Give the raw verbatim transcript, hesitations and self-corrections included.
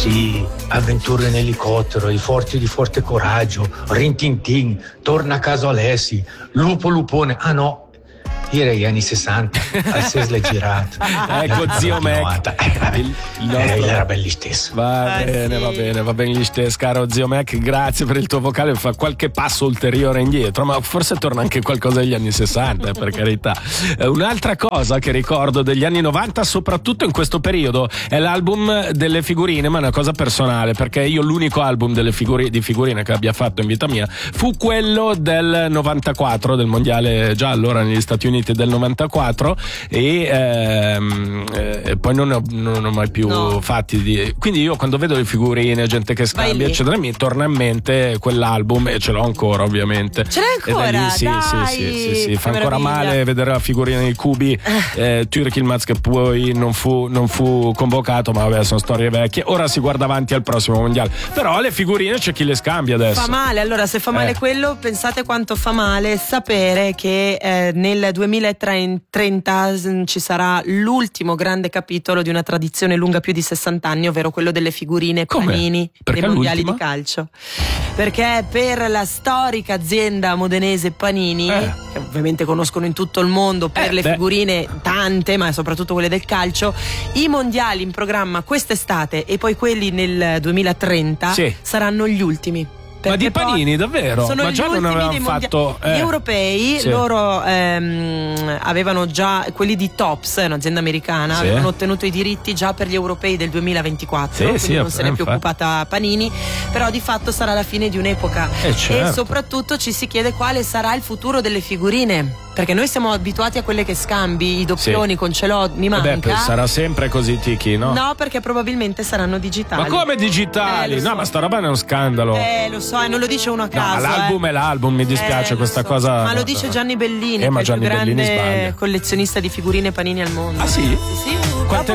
Sì, avventure in elicottero, i forti di forte coraggio, Rintintin, torna a casa Alessi, Lupo Lupone, ah no, direi gli anni sessanta, al Sesle girato. Ecco zio Mac. Eh, vabbè, il, il nostro... eh, era belli stesso. Va Eh, bene, sì. va bene, va bene gli stesso, caro zio Mac, grazie per il tuo vocale, fa qualche passo ulteriore indietro, ma forse torna anche qualcosa degli anni sessanta, per carità. Eh, un'altra cosa che ricordo degli anni novanta, soprattutto in questo periodo, è l'album delle figurine, ma è una cosa personale, perché io l'unico album delle figuri- di figurine che abbia fatto in vita mia fu quello del novantaquattro, del mondiale già allora negli Stati Uniti del novantaquattro, e, ehm, e poi non ne ho, non ho mai più No. fatti di... quindi io quando vedo le figurine, gente che scambia lì. eccetera, mi torna in mente quell'album, e ce l'ho ancora ovviamente. Ce l'hai ancora? E da lì, sì, Dai, sì, sì, sì, sì. Fa che ancora meraviglia. male vedere la figurina dei cubi. eh, Türk Yilmaz, che poi non fu, non fu convocato, ma vabbè, sono storie vecchie. Ora si guarda avanti al prossimo mondiale, però le figurine c'è chi le scambia adesso. Fa male, allora se fa male Eh. quello, pensate quanto fa male sapere che eh, nel duemilatrenta mm, ci sarà l'ultimo grande capitolo di una tradizione lunga più di sessanta anni, ovvero quello delle figurine Come? panini Perché dei mondiali l'ultima? di calcio. Perché per la storica azienda modenese Panini, Eh. che ovviamente conoscono in tutto il mondo per Eh, le beh. figurine tante, ma soprattutto quelle del calcio, i mondiali in programma quest'estate e poi quelli nel duemilatrenta Sì. saranno gli ultimi. Ma di Perché poi Panini, davvero? sono Ma gli già non ultimi avevano dei mondia- fatto, eh. Gli europei, Sì. loro ehm, avevano già, quelli di Tops, è un'azienda americana, Sì. avevano ottenuto i diritti già per gli europei del duemilaventiquattro, Sì, quindi sì, non se n'è più infatti. occupata Panini, però di fatto sarà la fine di un'epoca. Eh, certo. E soprattutto ci si chiede quale sarà il futuro delle figurine, perché noi siamo abituati a quelle che scambi, i doppioni Sì. con ce l'ho, mi Eh beh, manca. sarà sempre così, Tiki, no? No, perché probabilmente saranno digitali. Ma come digitali? Eh, lo no, so. ma sta roba è uno scandalo. Eh, lo so, e non lo dice uno a No, ma caso. l'album eh. è l'album, mi dispiace Eh, lo questa so. cosa. Ma lo no, dice no. Gianni Bellini, Eh, ma che è il più Gianni Bellini grande sbaglia. collezionista di figurine panini al mondo. Ah, sì? Sì, sì. Quante